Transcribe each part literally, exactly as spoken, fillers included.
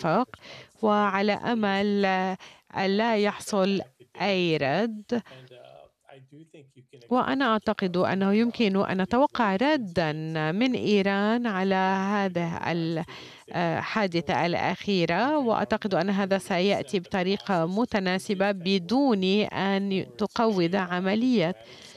اتفاق، وعلى أمل ألا يحصل أي رد. وأنا أعتقد أنه يمكن أن نتوقع ردًا من إيران على هذه الحادثة الأخيرة، وأعتقد أن هذا سيأتي بطريقة متناسبة بدون أن تقوض عملية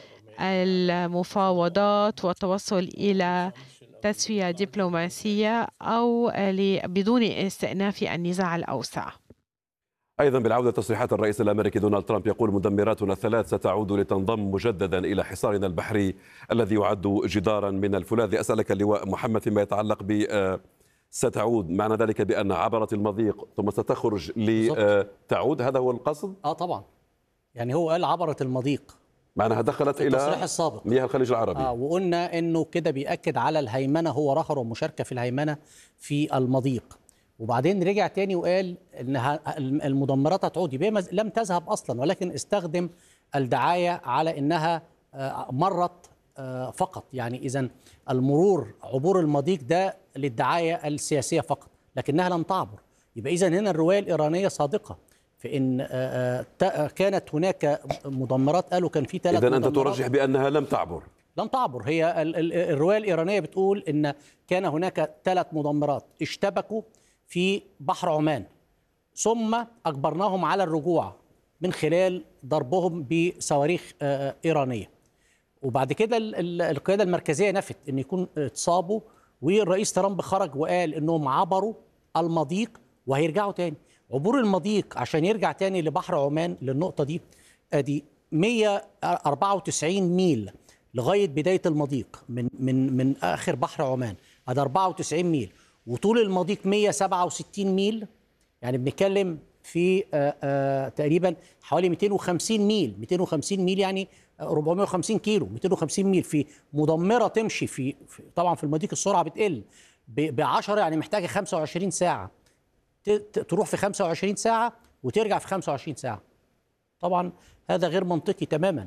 المفاوضات والتوصل إلى تسوية دبلوماسية أو بدون استئناف النزاع الأوسع. أيضا بالعودة تصريحات الرئيس الأمريكي دونالد ترامب يقول مدمراتنا الثلاث ستعود لتنضم مجددا إلى حصارنا البحري الذي يعد جدارا من الفولاذ. أسألك اللواء محمد فيما يتعلق ب ستعود، معنى ذلك بأن عبرت المضيق ثم ستخرج لتعود، هذا هو القصد؟ آه طبعا، يعني هو قال عبرت المضيق، معناها دخلت إلى التصريح السابق مياه الخليج العربي. آه وقلنا إنه كده بيأكد على الهيمنة، هو رخر ومشاركة في الهيمنة في المضيق. وبعدين رجع تاني وقال ان المدمرات هتعود، يبقى لم تذهب اصلا، ولكن استخدم الدعايه على انها مرت فقط. يعني اذا المرور عبور المضيق ده للدعايه السياسيه فقط، لكنها لم تعبر. يبقى اذا هنا الروايه الايرانيه صادقه في ان كانت هناك مدمرات، قالوا كان في ثلاث مدمرات. اذا انت ترجح بانها لم تعبر؟ لم تعبر. هي الروايه الايرانيه بتقول ان كان هناك ثلاث مدمرات اشتبكوا في بحر عمان، ثم أجبرناهم على الرجوع من خلال ضربهم بصواريخ إيرانية. وبعد كده القيادة المركزية نفت أن يكون اتصابوا، والرئيس ترامب خرج وقال أنهم عبروا المضيق وهيرجعوا تاني. عبور المضيق عشان يرجع تاني لبحر عمان للنقطة دي ادي مئة وأربعة وتسعين ميل لغاية بداية المضيق من من من آخر بحر عمان، هذا أربعة وتسعين ميل، وطول المضيق مئة وسبعة وستين ميل. يعني بنتكلم في آآ آآ تقريبا حوالي مئتين وخمسين ميل، مئتين وخمسين ميل يعني أربعمئة وخمسين كيلو، مئتين وخمسين ميل في مدمرة تمشي في, في طبعا في المضيق السرعة بتقل ب عشرة، يعني محتاجة خمسة وعشرين ساعة، تروح في خمسة وعشرين ساعة وترجع في خمسة وعشرين ساعة. طبعا هذا غير منطقي تماما.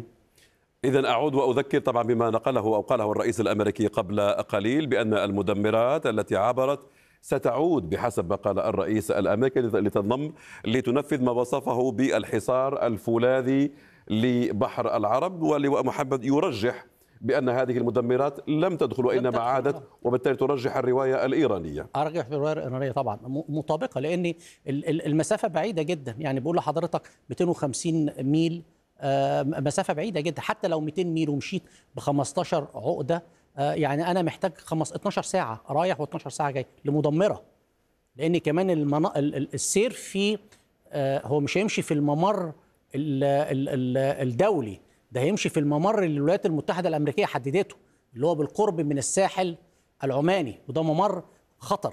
إذا أعود وأذكر طبعا بما نقله أو قاله الرئيس الأمريكي قبل قليل بأن المدمرات التي عبرت ستعود بحسب ما قال الرئيس الأمريكي لتنضم لتنفذ ما وصفه بالحصار الفولاذي لبحر العرب. ولواء محمد يرجح بأن هذه المدمرات لم تدخل وإنما عادت، وبالتالي ترجح الرواية الإيرانية. أرجح بالرواية الإيرانية طبعا مطابقة، لأن المسافة بعيدة جدا. يعني بقول لحضرتك مئتين وخمسين ميل مسافة بعيدة جدا، حتى لو مئتين ميل ومشيت ب خمستاشر عقدة، يعني أنا محتاج اتناشر ساعة رايح و12 ساعة جاي لمدمرة. لأن كمان المنا... السير في هو مش هيمشي في الممر الدولي، ده هيمشي في الممر اللي الولايات المتحدة الأمريكية حددته، اللي هو بالقرب من الساحل العماني، وده ممر خطر.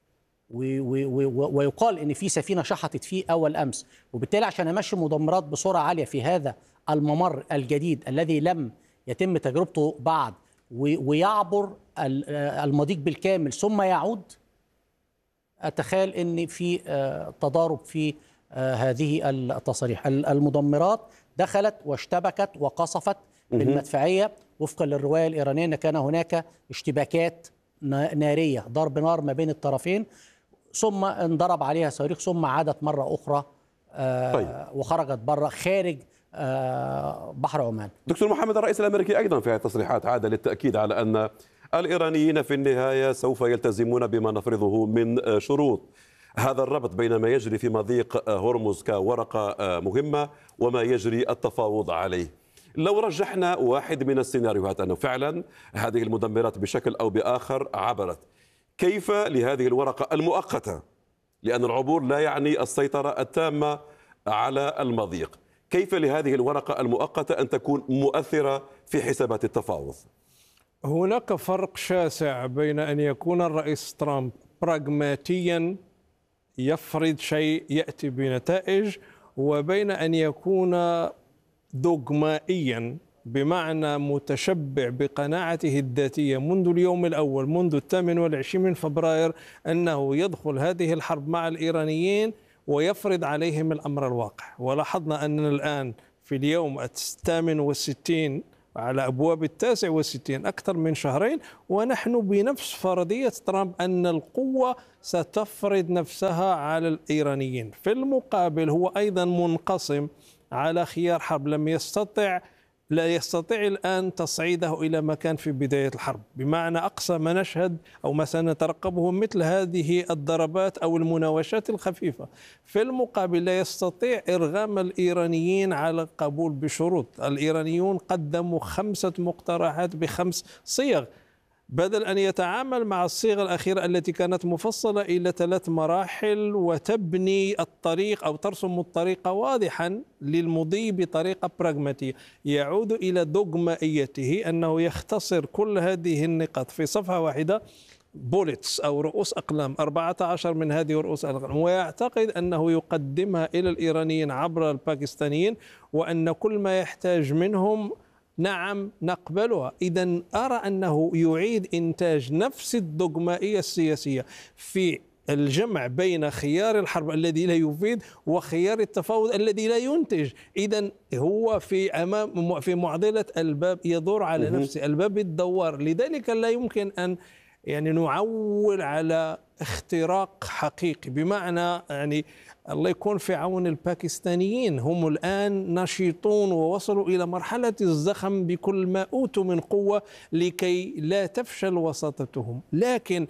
ويقال ان في سفينه شحطت فيه اول امس، وبالتالي عشان امشي مدمرات بسرعه عاليه في هذا الممر الجديد الذي لم يتم تجربته بعد ويعبر المضيق بالكامل ثم يعود، اتخيل ان في تضارب في هذه التصاريح. المدمرات دخلت واشتبكت وقصفت بالمدفعيه وفقا للروايه الايرانيه ان كان هناك اشتباكات ناريه، ضرب نار ما بين الطرفين، ثم انضرب عليها صواريخ، ثم عادت مرة أخرى آه طيب. وخرجت بره خارج آه بحر عمان. دكتور محمد، الرئيس الأمريكي أيضا في هذه التصريحات عاد للتأكيد على أن الإيرانيين في النهاية سوف يلتزمون بما نفرضه من شروط. هذا الربط بين ما يجري في مضيق هرمز كورقة مهمة وما يجري التفاوض عليه. لو رجحنا واحد من السيناريوهات أنه فعلا هذه المدمرات بشكل أو بآخر عبرت، كيف لهذه الورقة المؤقتة، لأن العبور لا يعني السيطرة التامة على المضيق، كيف لهذه الورقة المؤقتة أن تكون مؤثرة في حسابات التفاوض؟ هناك فرق شاسع بين أن يكون الرئيس ترامب براغماتيا يفرض شيء يأتي بنتائج، وبين أن يكون دوغمائيا بمعنى متشبع بقناعته الذاتية منذ اليوم الأول، منذ الثامن والعشرين من فبراير، أنه يدخل هذه الحرب مع الإيرانيين ويفرض عليهم الأمر الواقع. ولاحظنا أننا الآن في اليوم الثامن والستين على أبواب التاسع والستين أكثر من شهرين، ونحن بنفس فرضية ترامب أن القوة ستفرض نفسها على الإيرانيين. في المقابل هو أيضا منقسم على خيار حرب، لم يستطع لا يستطيع الآن تصعيده إلى ما كان في بداية الحرب، بمعنى أقصى ما نشهد أو ما سنترقبه مثل هذه الضربات أو المناوشات الخفيفة. في المقابل لا يستطيع إرغام الإيرانيين على القبول بشروط. الإيرانيون قدموا خمسة مقترحات بخمس صيغ، بدل أن يتعامل مع الصيغة الأخيرة التي كانت مفصلة إلى ثلاث مراحل وتبني الطريق أو ترسم الطريق واضحا للمضي بطريقة براغماتية، يعود إلى دوغمائيته أنه يختصر كل هذه النقاط في صفحة واحدة، بوليتس أو رؤوس أقلام، أربعة عشر من هذه رؤوس الأقلام، ويعتقد أنه يقدمها إلى الإيرانيين عبر الباكستانيين، وأن كل ما يحتاج منهم نعم نقبلها. إذن أرى أنه يعيد إنتاج نفس الدوغمائية السياسية في الجمع بين خيار الحرب الذي لا يفيد وخيار التفاوض الذي لا ينتج. إذن هو في أمام في معضلة الباب يدور على نفسه، الباب الدوار. لذلك لا يمكن أن يعني نعول على اختراق حقيقي، بمعنى يعني الله يكون في عون الباكستانيين، هم الآن نشيطون ووصلوا إلى مرحلة الزخم بكل ما أوتوا من قوة لكي لا تفشل وساطتهم. لكن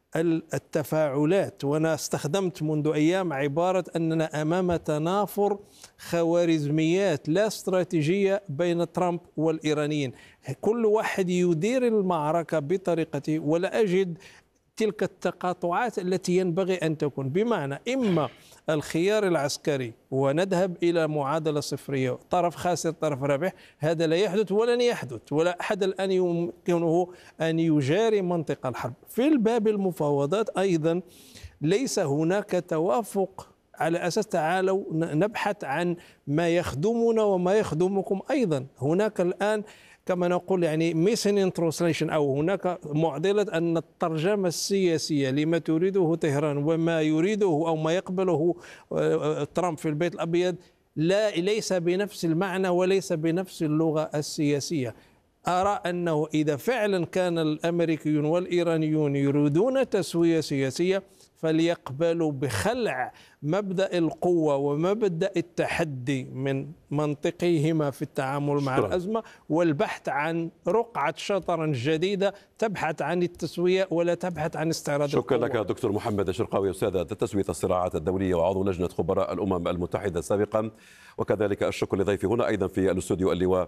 التفاعلات، وأنا استخدمت منذ أيام عبارة أننا أمام تنافر خوارزميات لا استراتيجية بين ترامب والإيرانيين، كل واحد يدير المعركة بطريقته، ولا أجد تلك التقاطعات التي ينبغي أن تكون، بمعنى إما الخيار العسكري ونذهب إلى معادلة صفرية، طرف خاسر طرف رابح، هذا لا يحدث ولن يحدث، ولا أحد الآن يمكنه أن يجاري منطق الحرب. في الباب المفاوضات أيضا ليس هناك توافق على أساس تعالوا نبحث عن ما يخدمنا وما يخدمكم. أيضا هناك الآن كما نقول يعني ميسن ان ترانسليشن، أو هناك معضلة أن الترجمة السياسية لما تريده طهران وما يريده أو ما يقبله ترامب في البيت الأبيض لا ليس بنفس المعنى وليس بنفس اللغة السياسية. أرى أنه إذا فعلا كان الأمريكيون والإيرانيون يريدون تسوية سياسية فليقبلوا بخلع مبدأ القوة ومبدأ التحدي من منطقيهما في التعامل مع شكرا. الأزمة، والبحث عن رقعة شطرنج جديدة تبحث عن التسوية ولا تبحث عن استعراض شكرا القوة. لك دكتور محمد الشرقاوي، أستاذ تسوية الصراعات الدولية وعضو لجنة خبراء الأمم المتحدة سابقا، وكذلك الشكر لضيفي هنا أيضا في الاستوديو اللواء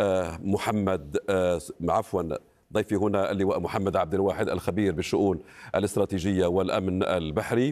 محمد عفوا ضيفي هنا اللواء محمد عبد الواحد الخبير بالشؤون الاستراتيجية والأمن البحري،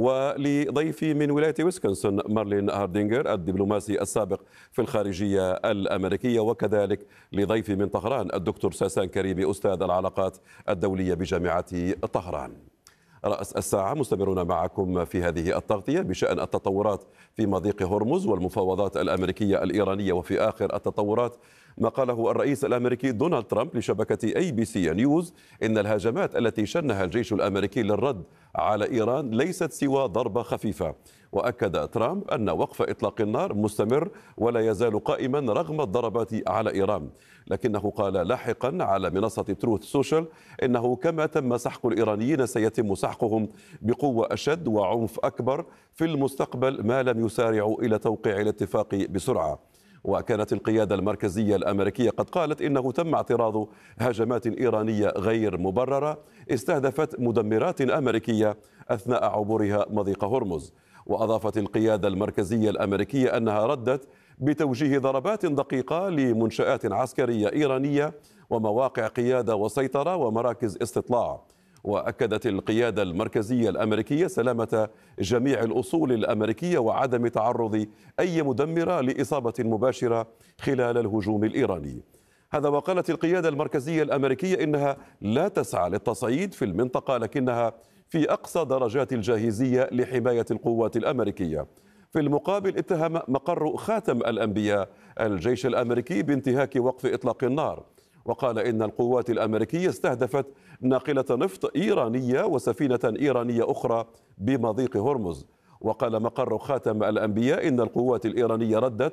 ولضيفي من ولاية ويسكنسن مارلين هاردينغر الدبلوماسي السابق في الخارجية الأمريكية، وكذلك لضيفي من طهران الدكتور ساسان كريمي أستاذ العلاقات الدولية بجامعة طهران. رأس الساعة مستمرون معكم في هذه التغطية بشأن التطورات في مضيق هرمز والمفاوضات الأمريكية الإيرانية، وفي آخر التطورات ما قاله الرئيس الأمريكي دونالد ترامب لشبكة أي بي سي نيوز إن الهجمات التي شنها الجيش الأمريكي للرد على إيران ليست سوى ضربة خفيفة. وأكد ترامب أن وقف إطلاق النار مستمر ولا يزال قائما رغم الضربات على إيران، لكنه قال لاحقا على منصة تروث سوشيال إنه كما تم سحق الإيرانيين سيتم سحقهم بقوة أشد وعنف أكبر في المستقبل ما لم يسارعوا إلى توقيع الاتفاق بسرعة. وكانت القيادة المركزية الأمريكية قد قالت إنه تم اعتراض هجمات إيرانية غير مبررة استهدفت مدمرات أمريكية أثناء عبورها مضيق هرمز. وأضافت القيادة المركزية الأمريكية أنها ردت بتوجيه ضربات دقيقة لمنشآت عسكرية إيرانية ومواقع قيادة وسيطرة ومراكز استطلاع. وأكدت القيادة المركزية الأمريكية سلامة جميع الأصول الأمريكية وعدم تعرض أي مدمرة لإصابة مباشرة خلال الهجوم الإيراني. هذا وقالت القيادة المركزية الأمريكية إنها لا تسعى للتصعيد في المنطقة، لكنها في أقصى درجات الجاهزية لحماية القوات الأمريكية. في المقابل اتهم مقر خاتم الأنبياء الجيش الأمريكي بانتهاك وقف إطلاق النار، وقال إن القوات الأمريكية استهدفت ناقلة نفط إيرانية وسفينة إيرانية أخرى بمضيق هرمز. وقال مقر خاتم الأنبياء إن القوات الإيرانية ردت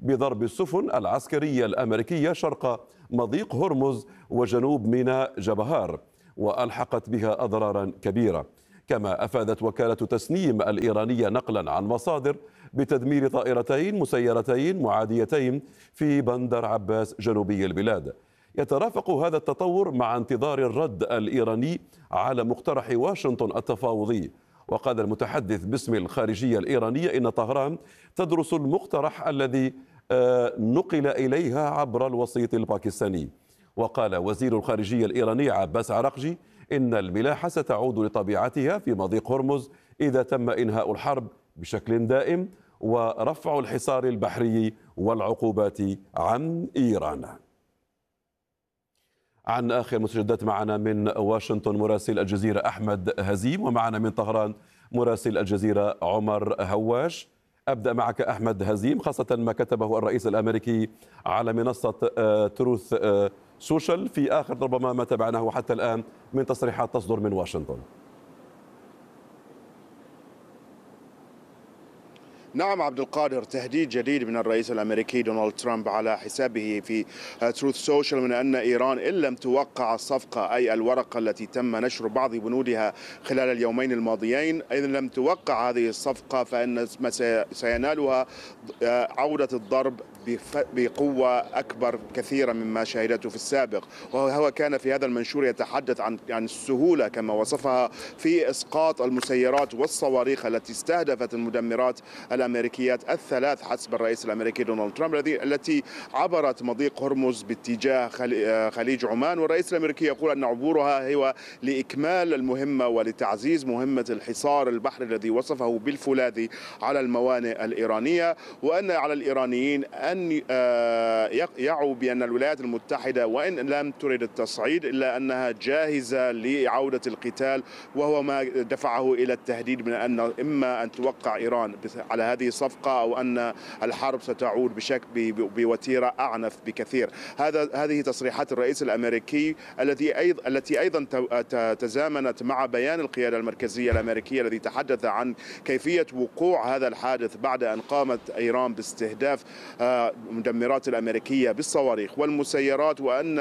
بضرب السفن العسكرية الأمريكية شرق مضيق هرمز وجنوب ميناء جبهار، وألحقت بها أضرارا كبيرة. كما أفادت وكالة تسنيم الإيرانية نقلا عن مصادر بتدمير طائرتين مسيرتين معاديتين في بندر عباس جنوبي البلاد. يترافق هذا التطور مع انتظار الرد الإيراني على مقترح واشنطن التفاوضي. وقال المتحدث باسم الخارجية الإيرانية إن طهران تدرس المقترح الذي نقل إليها عبر الوسيط الباكستاني. وقال وزير الخارجية الإيراني عباس عراقجي إن الملاحة ستعود لطبيعتها في مضيق هرمز إذا تم إنهاء الحرب بشكل دائم ورفع الحصار البحري والعقوبات عن إيران. عن آخر المستجدات معنا من واشنطن مراسل الجزيرة أحمد هزيم، ومعنا من طهران مراسل الجزيرة عمر هواش. أبدأ معك أحمد هزيم، خاصة ما كتبه الرئيس الأمريكي على منصة تروث سوشيال في آخر ربما ما تابعناه حتى الآن من تصريحات تصدر من واشنطن. نعم عبد القادر، تهديد جديد من الرئيس الأمريكي دونالد ترامب على حسابه في تروث سوشيال من أن إيران إن لم توقع الصفقة، أي الورقة التي تم نشر بعض بنودها خلال اليومين الماضيين، إن لم توقع هذه الصفقة فإن سينالها عودة الضرب بقوة أكبر كثيرا مما شهدته في السابق. وهو كان في هذا المنشور يتحدث عن عن السهولة كما وصفها في إسقاط المسيرات والصواريخ التي استهدفت المدمرات الأمريكيات الثلاث حسب الرئيس الأمريكي دونالد ترامب التي عبرت مضيق هرمز باتجاه خليج عمان. والرئيس الأمريكي يقول أن عبورها هو لإكمال المهمة ولتعزيز مهمة الحصار البحري الذي وصفه بالفولاذي على الموانئ الإيرانية، وأن على الإيرانيين أن يعوا بأن الولايات المتحدة وإن لم تريد التصعيد إلا أنها جاهزة لعودة القتال، وهو ما دفعه إلى التهديد من أن إما أن توقع إيران على هذه الصفقة أو أن الحرب ستعود بشكل بوتيرة أعنف بكثير. هذا هذه تصريحات الرئيس الأمريكي التي أيضا التي أيضا تزامنت مع بيان القيادة المركزية الأمريكية الذي تحدث عن كيفية وقوع هذا الحادث بعد أن قامت إيران باستهداف المدمرات الأمريكية بالصواريخ والمسيرات، وأن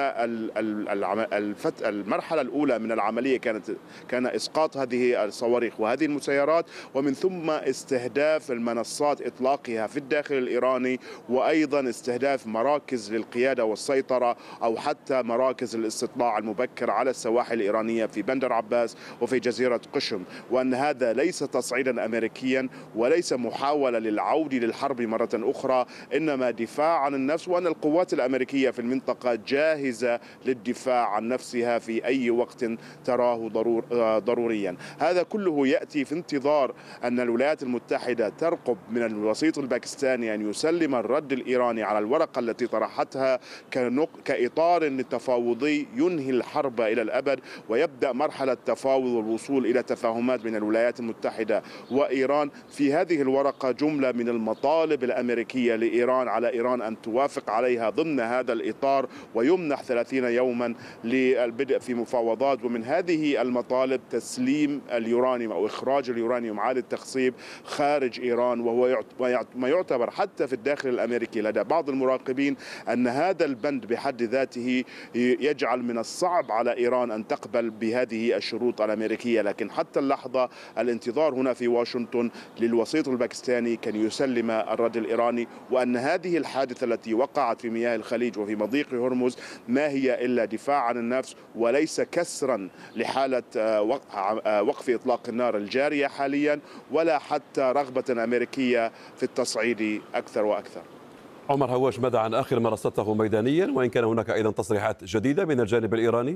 المرحلة الأولى من العملية كانت كان إسقاط هذه الصواريخ وهذه المسيرات، ومن ثم استهداف المنصات إطلاقها في الداخل الإيراني، وأيضا استهداف مراكز للقيادة والسيطرة أو حتى مراكز الاستطلاع المبكر على السواحل الإيرانية في بندر عباس وفي جزيرة قشم، وأن هذا ليس تصعيدا أمريكيا وليس محاولة للعودة للحرب مرة أخرى، إنما دفاع عن النفس، وأن القوات الأمريكية في المنطقة جاهزة للدفاع عن نفسها في أي وقت تراه ضرور ضروريا. هذا كله يأتي في انتظار أن الولايات المتحدة ترقب من الوسيط الباكستاني أن يسلم الرد الإيراني على الورقة التي طرحتها كإطار تفاوضي ينهي الحرب إلى الأبد، ويبدأ مرحلة تفاوض والوصول إلى تفاهمات بين الولايات المتحدة وإيران. في هذه الورقة جملة من المطالب الأمريكية لإيران على إيران أن توافق عليها ضمن هذا الإطار، ويمنح ثلاثين يوما للبدء في مفاوضات. ومن هذه المطالب تسليم اليورانيوم أو إخراج اليورانيوم عالي التخصيب خارج إيران، وهو ما يعتبر حتى في الداخل الأمريكي لدى بعض المراقبين أن هذا البند بحد ذاته يجعل من الصعب على إيران أن تقبل بهذه الشروط الأمريكية. لكن حتى اللحظة الانتظار هنا في واشنطن للوسيط الباكستاني كان يسلم الرد الإيراني، وأن هذه الحادثة التي وقعت في مياه الخليج وفي مضيق هرمز ما هي إلا دفاع عن النفس وليس كسرا لحالة وقف إطلاق النار الجارية حاليا، ولا حتى رغبة أمريكية في التصعيد أكثر وأكثر. عمر هواش، ماذا عن آخر ما رصدته ميدانيا، وإن كان هناك أيضا تصريحات جديدة من الجانب الإيراني؟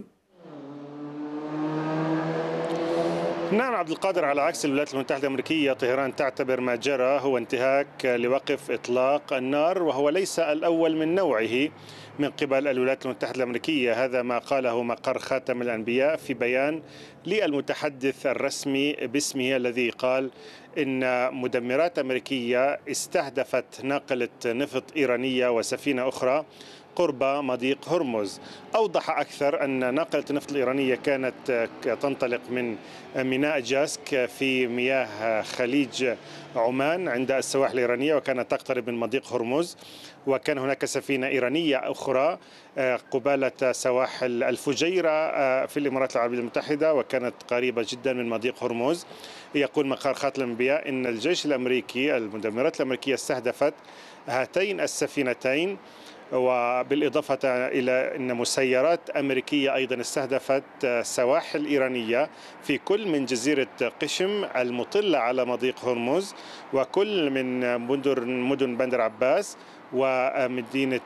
نعم عبد القادر، على عكس الولايات المتحدة الأمريكية، طهران تعتبر ما جرى هو انتهاك لوقف إطلاق النار، وهو ليس الأول من نوعه من قبل الولايات المتحدة الأمريكية. هذا ما قاله مقر خاتم الأنبياء في بيان للمتحدث الرسمي باسمه، الذي قال إن مدمرات أمريكية استهدفت ناقلة نفط إيرانية وسفينة أخرى قرب مضيق هرمز. أوضح أكثر أن ناقلة النفط الإيرانية كانت تنطلق من ميناء جاسك في مياه خليج عمان عند السواحل الإيرانية، وكانت تقترب من مضيق هرمز، وكان هناك سفينة إيرانية أخرى قبالة سواحل الفجيرة في الإمارات العربية المتحدة، وكانت قريبة جدا من مضيق هرمز. يقول مقر خاتم الأنبياء إن الجيش الأمريكي المدمرات الأمريكية استهدفت هاتين السفينتين، وبالإضافة إلى أن مسيرات أمريكية أيضا استهدفت سواحل إيرانية في كل من جزيرة قشم المطلة على مضيق هرمز، وكل من مدن مدن بندر عباس ومدينة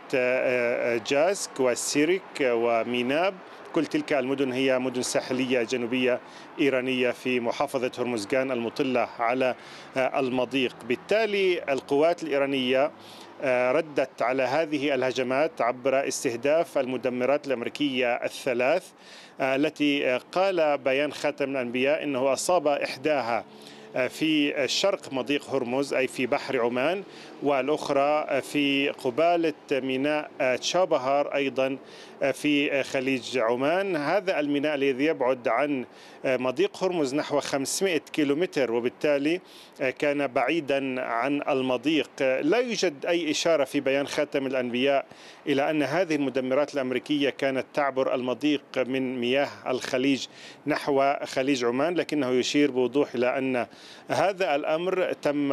جاسك وسيرك وميناب. كل تلك المدن هي مدن ساحلية جنوبية إيرانية في محافظة هرمزغان المطلة على المضيق. بالتالي القوات الإيرانية ردت على هذه الهجمات عبر استهداف المدمرات الأمريكية الثلاث، التي قال بيان خاتم الأنبياء إنه أصاب إحداها في شرق مضيق هرمز أي في بحر عمان، والأخرى في قبالة ميناء تشابهار أيضا في خليج عمان. هذا الميناء الذي يبعد عن مضيق هرمز نحو خمسمائة كيلومتر، وبالتالي كان بعيدا عن المضيق. لا يوجد أي إشارة في بيان خاتم الأنبياء إلى أن هذه المدمرات الأمريكية كانت تعبر المضيق من مياه الخليج نحو خليج عمان، لكنه يشير بوضوح إلى أن هذا الأمر تم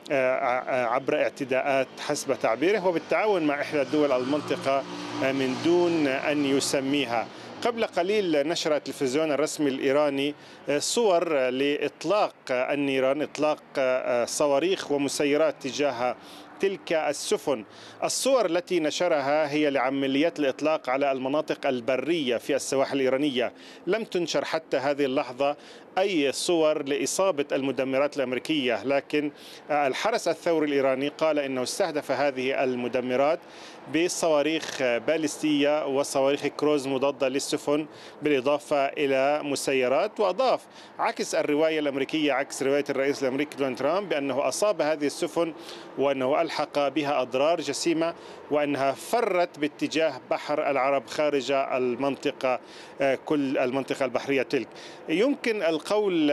عبر اعتداءات حسب تعبيره وبالتعاون مع إحدى دول المنطقة من دون أن يسميها. قبل قليل نشر التلفزيون الرسمي الإيراني صور لإطلاق النيران، إطلاق صواريخ ومسيرات تجاه تلك السفن. الصور التي نشرها هي لعمليات الإطلاق على المناطق البرية في السواحل الإيرانية. لم تنشر حتى هذه اللحظة أي صور لإصابة المدمرات الأمريكية، لكن الحرس الثوري الإيراني قال إنه استهدف هذه المدمرات بصواريخ باليستية وصواريخ كروز مضادة للسفن بالإضافة إلى مسيرات. وأضاف عكس الرواية الأمريكية، عكس رواية الرئيس الأمريكي دونالد ترامب بأنه أصاب هذه السفن وأنه ألحق بها أضرار جسيمة وأنها فرت باتجاه بحر العرب خارج المنطقة، كل المنطقة البحرية تلك. يمكن القول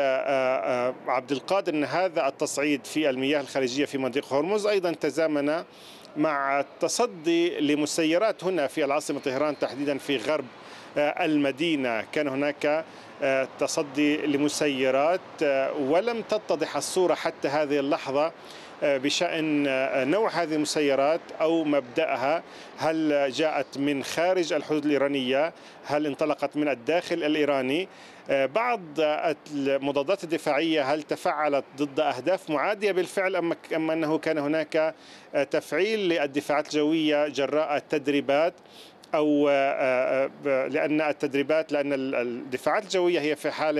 عبد القادر أن هذا التصعيد في المياه الخليجية في مضيق هرمز أيضا تزامن مع التصدي لمسيرات هنا في العاصمة طهران، تحديدا في غرب المدينة. كان هناك تصدي لمسيرات ولم تتضح الصورة حتى هذه اللحظة بشأن نوع هذه المسيرات أو مبدأها. هل جاءت من خارج الحدود الإيرانية؟ هل انطلقت من الداخل الإيراني؟ بعض المضادات الدفاعية هل تفعلت ضد أهداف معادية بالفعل أم أنه كان هناك تفعيل للدفاعات الجوية جراء التدريبات، أو لأن التدريبات لأن الدفاعات الجوية هي في حالة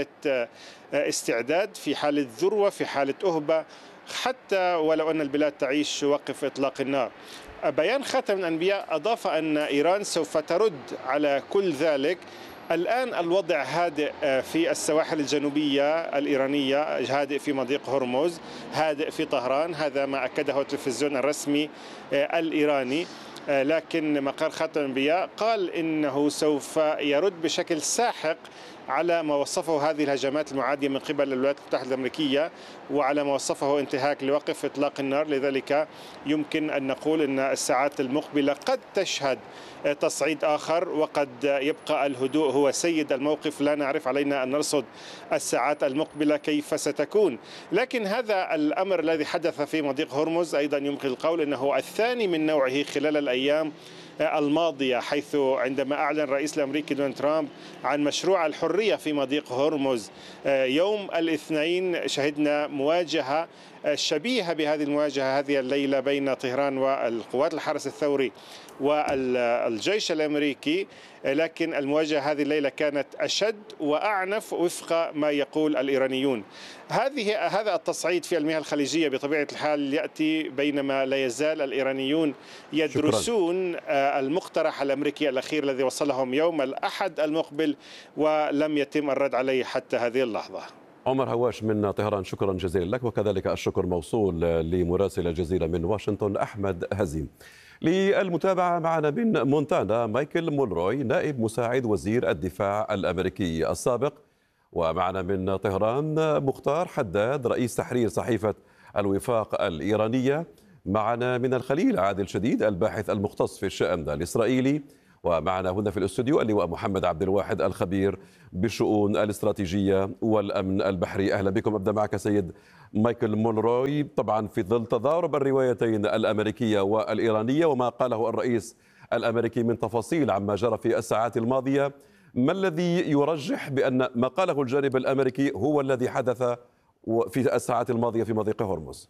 استعداد، في حالة ذروة، في حالة أهبة، حتى ولو أن البلاد تعيش وقف إطلاق النار. بيان خاتم الأنبياء أضاف أن إيران سوف ترد على كل ذلك. الآن الوضع هادئ في السواحل الجنوبية الإيرانية، هادئ في مضيق هرمز، هادئ في طهران، هذا ما أكده التلفزيون الرسمي الإيراني. لكن مقر خاتم الأنبياء قال إنه سوف يرد بشكل ساحق على ما وصفه هذه الهجمات المعادية من قبل الولايات المتحدة الأمريكية وعلى ما وصفه انتهاك لوقف إطلاق النار. لذلك يمكن أن نقول أن الساعات المقبلة قد تشهد تصعيد آخر، وقد يبقى الهدوء هو سيد الموقف. لا نعرف، علينا أن نرصد الساعات المقبلة كيف ستكون. لكن هذا الأمر الذي حدث في مضيق هرمز أيضا يمكن القول أنه الثاني من نوعه خلال الأيام الماضية، حيث عندما أعلن الرئيس الأمريكي دونالد ترامب عن مشروع الحرية في مضيق هرمز يوم الاثنين، شهدنا مواجهة شبيهة بهذه المواجهة هذه الليلة بين طهران والقوات الحرس الثوري والجيش الأمريكي. لكن المواجهة هذه الليلة كانت أشد وأعنف وفق ما يقول الإيرانيون. هذه هذا التصعيد في المياه الخليجية بطبيعة الحال يأتي بينما لا يزال الإيرانيون يدرسون شكرا. المقترح الأمريكي الأخير الذي وصلهم يوم الأحد المقبل ولم يتم الرد عليه حتى هذه اللحظة. عمر هواش من طهران، شكرا جزيلا لك، وكذلك الشكر موصول لمراسل الجزيرة من واشنطن أحمد هزيم. للمتابعة معنا من مونتانا مايكل مونروي نائب مساعد وزير الدفاع الأمريكي السابق، ومعنا من طهران مختار حداد رئيس تحرير صحيفة الوفاق الإيرانية، معنا من الخليل عادل شديد الباحث المختص في الشأن الإسرائيلي، ومعنا هنا في الاستوديو اللواء محمد عبد الواحد الخبير بالشؤون الاستراتيجية والأمن البحري. أهلا بكم. أبدأ معك سيد مايكل مونروي. طبعا في ظل تضارب الروايتين الأمريكية والإيرانية وما قاله الرئيس الأمريكي من تفاصيل عما جرى في الساعات الماضية، ما الذي يرجح بأن ما قاله الجانب الأمريكي هو الذي حدث في الساعات الماضية في مضيق هرمز؟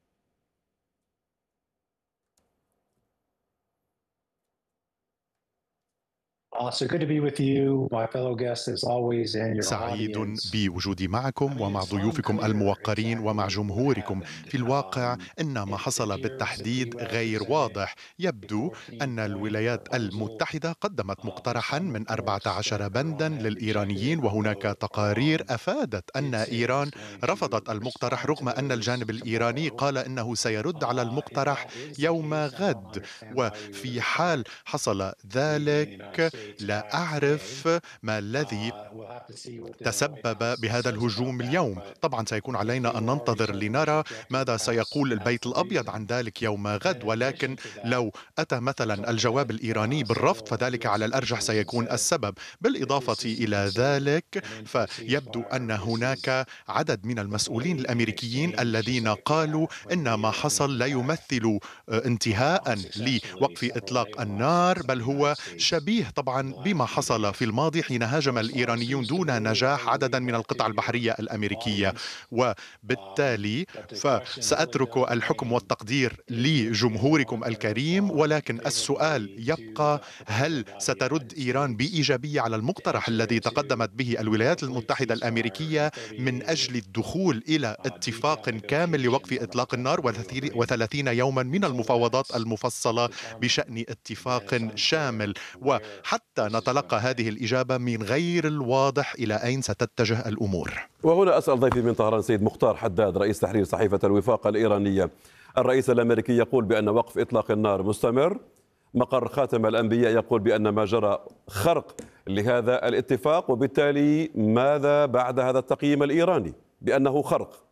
سعيد بوجودي معكم ومع ضيوفكم الموقرين ومع جمهوركم. في الواقع إن ما حصل بالتحديد غير واضح. يبدو أن الولايات المتحدة قدمت مقترحا من أربعة عشر بندا للإيرانيين، وهناك تقارير أفادت أن إيران رفضت المقترح رغم أن الجانب الإيراني قال إنه سيرد على المقترح يوم غد. وفي حال حصل ذلك لا أعرف ما الذي تسبب بهذا الهجوم اليوم. طبعا سيكون علينا أن ننتظر لنرى ماذا سيقول البيت الأبيض عن ذلك يوم غد، ولكن لو أتى مثلا الجواب الإيراني بالرفض فذلك على الأرجح سيكون السبب. بالإضافة إلى ذلك فيبدو أن هناك عدد من المسؤولين الأمريكيين الذين قالوا إن ما حصل لا يمثل انتهاء لوقف إطلاق النار، بل هو شبيه طبعا بما حصل في الماضي حين هاجم الإيرانيون دون نجاح عددا من القطع البحرية الأمريكية. وبالتالي فسأترك الحكم والتقدير لجمهوركم الكريم، ولكن السؤال يبقى: هل سترد إيران بإيجابية على المقترح الذي تقدمت به الولايات المتحدة الأمريكية من أجل الدخول إلى اتفاق كامل لوقف إطلاق النار وثلاثين يوما من المفاوضات المفصلة بشأن اتفاق شامل؟ وحتى نتلقى هذه الإجابة من غير الواضح إلى أين ستتجه الأمور. وهنا أسأل ضيفي من طهران سيد مختار حداد رئيس تحرير صحيفة الوفاق الإيرانية. الرئيس الأمريكي يقول بأن وقف إطلاق النار مستمر، مقر خاتم الأنبياء يقول بأن ما جرى خرق لهذا الاتفاق، وبالتالي ماذا بعد هذا التقييم الإيراني بأنه خرق؟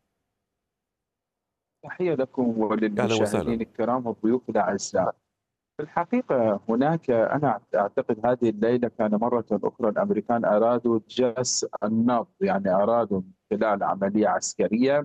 تحية لكم وللمشاهدين الكرام والضيوف الأعزاء. في الحقيقة هناك، أنا أعتقد هذه الليلة كان مرة أخرى الأمريكان أرادوا جس النبض، يعني أرادوا من خلال عملية عسكرية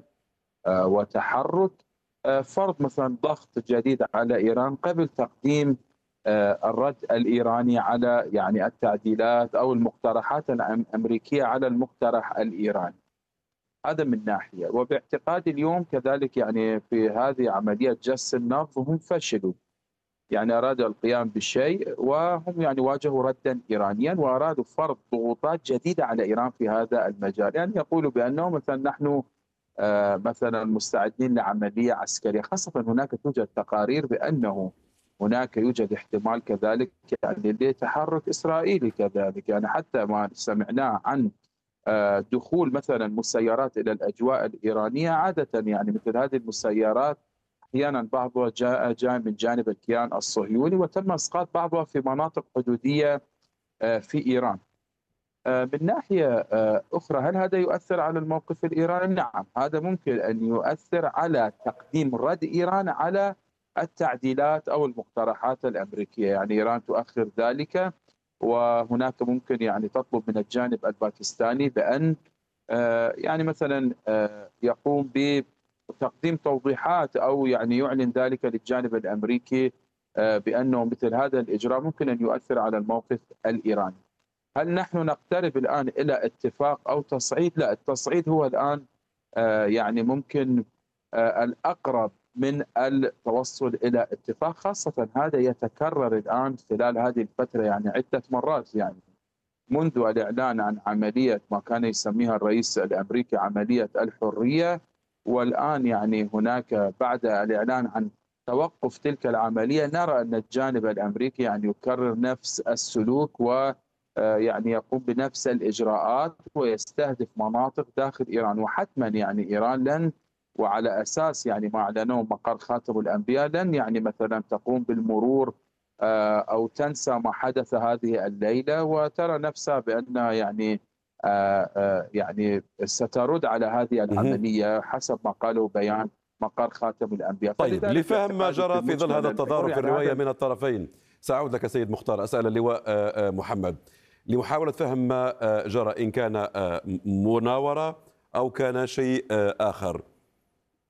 وتحرك فرض مثلا ضغط جديد على إيران قبل تقديم الرد الإيراني على يعني التعديلات أو المقترحات الأمريكية على المقترح الإيراني. هذا من ناحية. وباعتقادي اليوم كذلك يعني في هذه عملية جس النبض هم فشلوا، يعني أرادوا القيام بالشيء وهم يعني واجهوا ردا إيرانيا وأرادوا فرض ضغوطات جديدة على إيران في هذا المجال. يعني يقولوا بأنه مثلا نحن مثلا مستعدين لعملية عسكرية، خاصة هناك توجد تقارير بأنه هناك يوجد احتمال كذلك يعني لتحرك إسرائيلي كذلك، يعني حتى ما سمعناه عن دخول مثلا مسيرات إلى الأجواء الإيرانية. عادة يعني مثل هذه المسيرات أحيانا بعضها جاء جاء من جانب الكيان الصهيوني وتم إسقاط بعضها في مناطق حدودية في إيران. من ناحية أخرى، هل هذا يؤثر على الموقف الإيراني؟ نعم، هذا ممكن أن يؤثر على تقديم رد إيران على التعديلات أو المقترحات الأمريكية. يعني إيران تؤخر ذلك، وهناك ممكن يعني تطلب من الجانب الباكستاني بأن يعني مثلا يقوم بتقديم توضيحات أو يعني يعلن ذلك للجانب الأمريكي بأنه مثل هذا الإجراء ممكن أن يؤثر على الموقف الإيراني. هل نحن نقترب الآن إلى اتفاق أو تصعيد؟ لا، التصعيد هو الآن يعني ممكن الأقرب من التوصل إلى اتفاق، خاصة هذا يتكرر الآن خلال هذه الفترة يعني عدة مرات، يعني منذ الإعلان عن عملية ما كان يسميها الرئيس الأمريكي عملية الحرية، والآن يعني هناك بعد الإعلان عن توقف تلك العملية نرى أن الجانب الأمريكي يعني يكرر نفس السلوك و يعني يقوم بنفس الإجراءات ويستهدف مناطق داخل إيران. وحتما يعني إيران لن وعلى أساس يعني ما أعلنوه مقر خاتم الأنبياء لن يعني مثلا تقوم بالمرور أو تنسى ما حدث هذه الليلة وترى نفسها بأنها يعني يعني سترد على هذه العملية حسب ما قالوا بيان مقر خاتم الأنبياء. طيب لفهم ما جرى في ظل هذا التضارب في الرواية من الطرفين، سأعود لك سيد مختار. أسأل اللواء محمد لمحاولة فهم ما جرى إن كان مناورة أو كان شيء آخر.